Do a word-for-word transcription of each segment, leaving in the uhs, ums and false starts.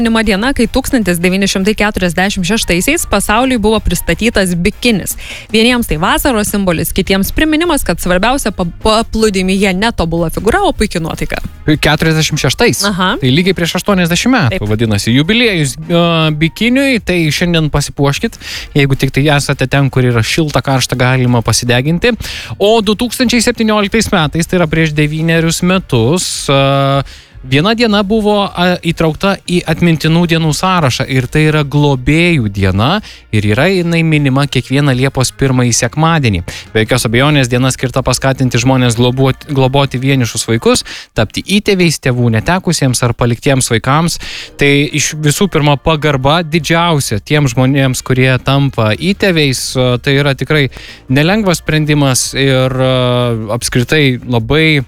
minima diena, kai tūkstantis devyni šimtai keturiasdešimt šeštaisiais pasauliui buvo pristatytas bikinis. Vieniems tai vasaros simbolis, kitiems priminimas, kad svarbiausia paplūdimyje netobula figūra, o puikia nuotaika. keturiasdešimt šeštais. Aha. Tai lygiai prieš aštuoniasdešimt metų. Taip. Vadinasi, jubiliejus uh, bikiniui, tai šiandien pasipuoškit, jeigu tik tai esate ten, kur yra šilta, karšta, galima pasideginti. O du tūkstančiai septynioliktais metais, tai yra prieš devynerius metus, uh, viena diena buvo a, įtraukta į atmintinų dienų sąrašą ir tai yra globėjų diena ir yra jinai minima kiekvieną Liepos pirmąjį sekmadienį. Be jokios abejonės diena skirta paskatinti žmonės globoti, globoti vienišus vaikus, tapti įtėviais, tėvų netekusiems ar paliktiems vaikams. Tai iš visų pirma pagarba didžiausia tiems žmonėms, kurie tampa įtėviais. Tai yra tikrai nelengvas sprendimas ir uh, apskritai labai,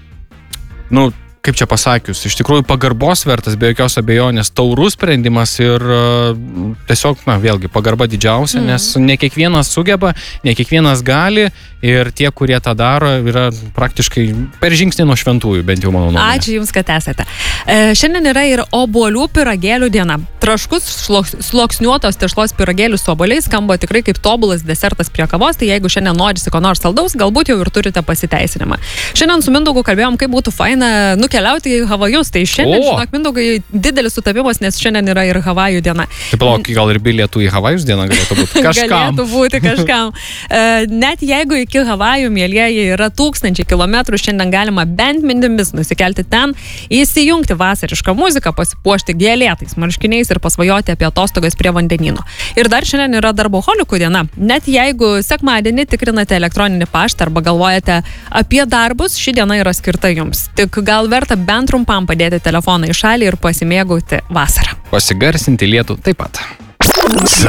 nu, kaip čia pasakius, iš tikrųjų pagarbos vertas, be jokios abejonės, taurus sprendimas ir uh, tiesiog, na, vėlgi, pagarba didžiausia, mm. nes ne kiekvienas sugeba, ne kiekvienas gali ir tie, kurie tą daro, yra praktiškai per žingsnį nuo šventųjų, bent jau mano nuomonė. Ačiū Jums, kad esate. E, šiandien yra ir obuolių pyragėlių diena. Traškus sluoksniuotos tešlos pyragėlių su obuoliais skamba tikrai kaip tobulas desertas prie kavos, tai jeigu šiandien norisi ko nors saldaus, galbūt jau ir turite pasiteisinimą. Šiandien su Mindaugu kalbėjom, kaip būtų faina nukeliauti į Havajus. Tai šiandien, O. žinok, Mindaugai, didelis sutapimas, nes šiandien yra ir Havajų diena. Taip, palauk, gal ir bilietų į Havajus dieną galėtų būti kažkam. Galėtų būti kažkam. E, net jeigu iki Havajų, mielieji, yra tūkstančiai kilometrų, šiandien galima bent mintimis nusikelti ten, įsijungti vasarišką muziką, pasipuošti gėlėtais marškiniais ir pasvajoti apie atostogas prie vandenyno. Ir dar šiandien yra darboholikų diena. Net jeigu sekmadienį tikrinate elektroninį paštą arba galvojate apie darbus, ši diena yra skirta jums. Tik gal verta bent trumpam padėti telefoną į šalį ir pasimėgauti vasarą. Pasigarsinti lietų taip pat.